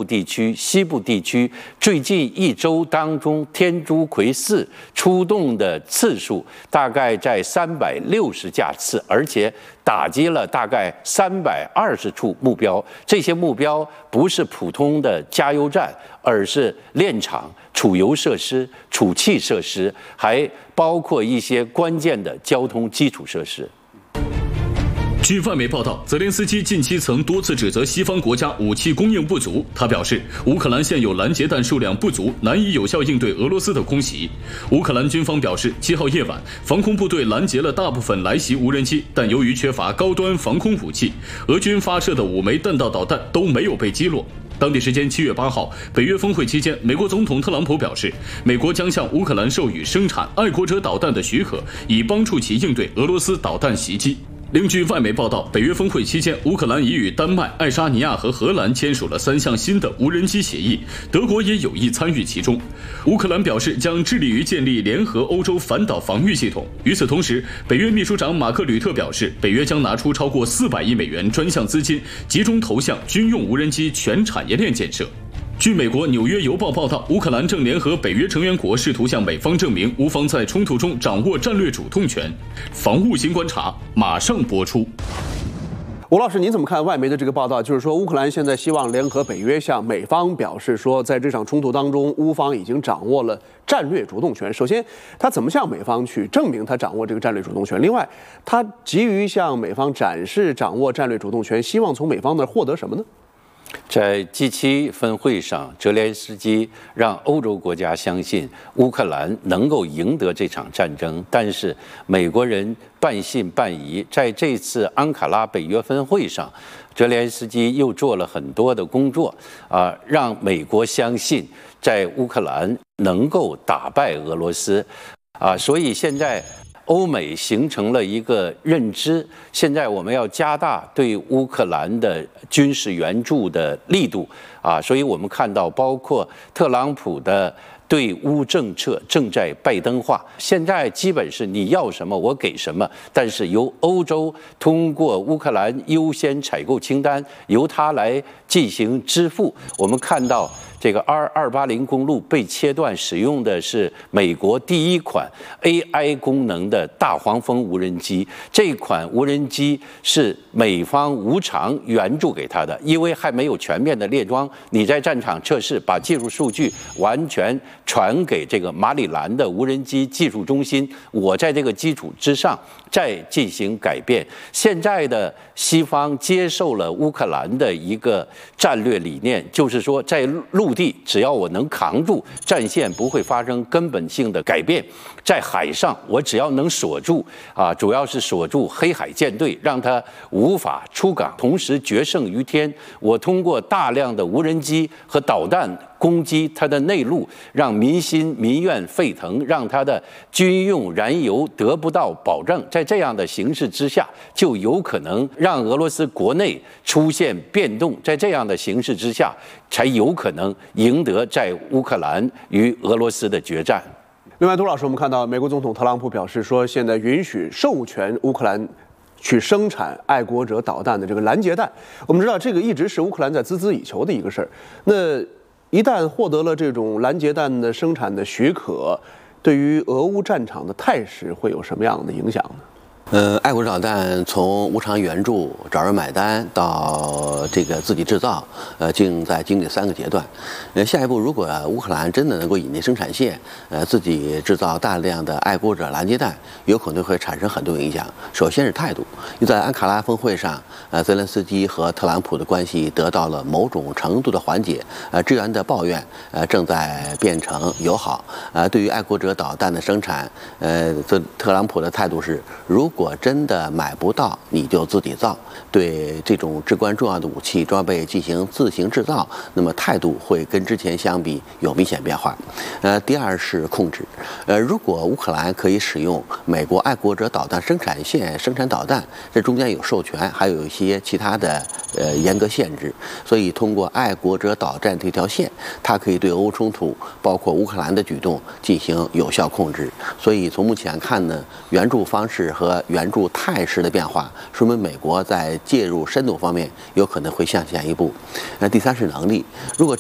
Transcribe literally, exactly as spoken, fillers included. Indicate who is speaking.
Speaker 1: 地区、西部地区最近一周当中，天竺葵四出动的次数大概在三百六十架次，而且打击了大概三百二十处目标。这些目标不是普通的加油站，而是炼厂、储油设施、储气设施，还包括一些关键的交通基础设施。
Speaker 2: 据外媒报道，泽连斯基近期曾多次指责西方国家武器供应不足。他表示，乌克兰现有拦截弹数量不足，难以有效应对俄罗斯的空袭。乌克兰军方表示，七号夜晚，防空部队拦截了大部分来袭无人机，但由于缺乏高端防空武器，俄军发射的五枚弹道导弹都没有被击落。当地时间七月八号，北约峰会期间，美国总统特朗普表示，美国将向乌克兰授予生产爱国者导弹的许可，以帮助其应对俄罗斯导弹袭击。另据外媒报道，北约峰会期间，乌克兰已与丹麦、爱沙尼亚和荷兰签署了三项新的无人机协议，德国也有意参与其中。乌克兰表示将致力于建立联合欧洲反导防御系统。与此同时，北约秘书长马克吕特表示，北约将拿出超过四百亿美元专项资金，集中投向军用无人机全产业链建设。据美国《纽约邮报》报道，乌克兰正联合北约成员国，试图向美方证明乌方在冲突中掌握战略主动权。防务新观察马上播出。
Speaker 3: 吴老师，您怎么看外媒的这个报道？就是说，乌克兰现在希望联合北约向美方表示说，在这场冲突当中，乌方已经掌握了战略主动权。首先，他怎么向美方去证明他掌握这个战略主动权？另外，他急于向美方展示掌握战略主动权，希望从美方那儿获得什么呢？
Speaker 1: 在 G 七 峰会上，泽连斯基让欧洲国家相信乌克兰能够赢得这场战争，但是美国人半信半疑。在这次安卡拉北约峰会上，泽连斯基又做了很多的工作，啊，让美国相信在乌克兰能够打败俄罗斯，啊，所以现在欧美形成了一个认知，现在我们要加大对乌克兰的军事援助的力度啊，所以我们看到，包括特朗普的对乌政策正在拜登化，现在基本是你要什么我给什么，但是由欧洲通过乌克兰优先采购清单，由它来进行支付。我们看到这个 R 二八零公路被切断，使用的是美国第一款 A I 功能的大黄蜂无人机。这款无人机是美方无偿援助给他的，因为还没有全面的列装。你在战场测试，把技术数据完全传给这个马里兰的无人机技术中心，我在这个基础之上再进行改变。现在的西方接受了乌克兰的一个战略理念，就是说在陆地只要我能扛住战线，不会发生根本性的改变。在海上，我只要能锁住啊，主要是锁住黑海舰队，让它无法出港，同时决胜于天。我通过大量的无人机和导弹攻击它的内陆，让民心民怨沸腾，让它的军用燃油得不到保证。在这样的形势之下，就有可能让俄罗斯国内出现变动。在这样的形势之下，才有可能赢得在乌克兰与俄罗斯的决战。
Speaker 3: 另外，杜老师，我们看到美国总统特朗普表示说，现在允许授权乌克兰去生产爱国者导弹的这个拦截弹。我们知道，这个一直是乌克兰在孜孜以求的一个事儿。那一旦获得了这种拦截弹的生产的许可，对于俄乌战场的态势会有什么样的影响呢？
Speaker 4: 呃，爱国者导弹从无偿援助、找人买单到这个自己制造，呃，竟在经历三个阶段。呃，下一步如果乌克兰真的能够引进生产线，呃，自己制造大量的爱国者拦截弹，有可能会产生很多影响。首先是态度，因为在安卡拉峰会上，呃，泽连斯基和特朗普的关系得到了某种程度的缓解，呃，支援的抱怨，呃，正在变成友好。呃，对于爱国者导弹的生产，呃，特特朗普的态度是，如果如果真的买不到，你就自己造。对这种至关重要的武器装备进行自行制造，那么态度会跟之前相比有明显变化。呃，第二是控制。呃，如果乌克兰可以使用美国爱国者导弹生产线生产导弹，这中间有授权，还有一些其他的呃严格限制。所以通过爱国者导弹这条线，它可以对俄乌冲突，包括乌克兰的举动进行有效控制。所以从目前看呢，援助方式和援助态势的变化，说明美国在介入深度方面有可能会向前一步。那第三是能力，如果